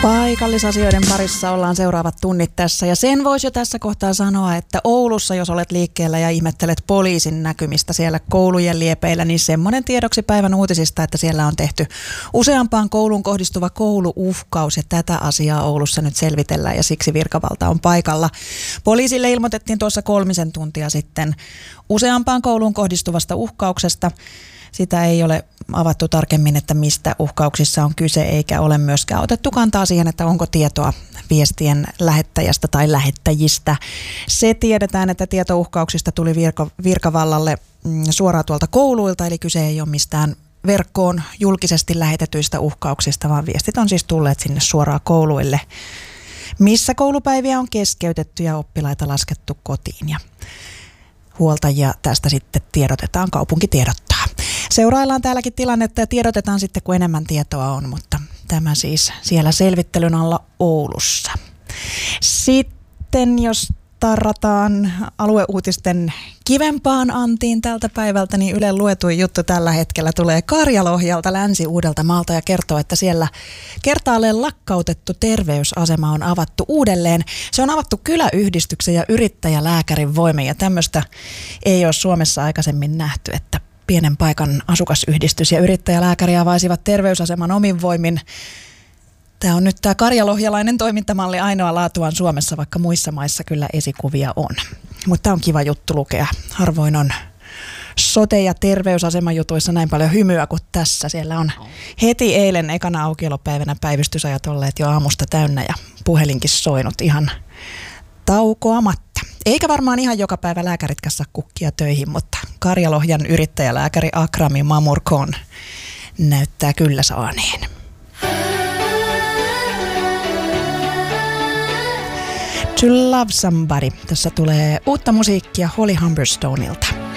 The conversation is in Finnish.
Paikallisasioiden parissa ollaan seuraavat tunnit tässä ja sen voisi jo tässä kohtaa sanoa, että Oulussa, jos olet liikkeellä ja ihmettelet poliisin näkymistä siellä koulujen liepeillä, niin semmoinen tiedoksi päivän uutisista, että siellä on tehty useampaan kouluun kohdistuva kouluuhkaus ja tätä asiaa Oulussa nyt selvitellään ja siksi virkavalta on paikalla. Poliisille ilmoitettiin tuossa 3 tuntia sitten useampaan kouluun kohdistuvasta uhkauksesta. Sitä ei ole avattu tarkemmin, että mistä uhkauksissa on kyse, eikä ole myöskään otettu kantaa siihen, että onko tietoa viestien lähettäjästä tai lähettäjistä. Se tiedetään, että tieto uhkauksista tuli virkavallalle suoraan tuolta kouluilta, eli kyse ei ole mistään verkkoon julkisesti lähetetyistä uhkauksista, vaan viestit on siis tulleet sinne suoraan kouluille, missä koulupäiviä on keskeytetty ja oppilaita laskettu kotiin. Ja huoltajia tästä sitten tiedotetaan, kaupunki tiedottaa. Seuraillaan täälläkin tilannetta ja tiedotetaan sitten, kun enemmän tietoa on, mutta tämä siis siellä selvittelyn alla Oulussa. Sitten jos tarrataan alueuutisten kivempaan antiin tältä päivältä, niin Ylen luetuin juttu tällä hetkellä tulee Karjalohjalta Länsi-Uudeltamaalta ja kertoo, että siellä kertaalleen lakkautettu terveysasema on avattu uudelleen. Se on avattu kyläyhdistyksen ja yrittäjälääkärin voimin ja tämmöistä ei ole Suomessa aikaisemmin nähty, että pienen paikan asukasyhdistys ja yrittäjälääkäri avaisivat terveysaseman omin voimin. Tämä on nyt tämä karjalohjalainen toimintamalli ainoa laatuaan Suomessa, vaikka muissa maissa kyllä esikuvia on. Mutta tämä on kiva juttu lukea. Harvoin on sote- ja terveysasemajutuissa näin paljon hymyä kuin tässä. Siellä on heti eilen ekana aukiolopäivänä päivystysajat olleet jo aamusta täynnä ja puhelinkin soinut ihan taukoamatta. Eikä varmaan ihan joka päivä lääkäritkään saa kukkia töihin, mutta Karjalohjan yrittäjälääkäri Akrami Mamurkon näyttää kyllä saaneen. To Love Somebody. Tässä tulee uutta musiikkia Holly Humberstoneilta.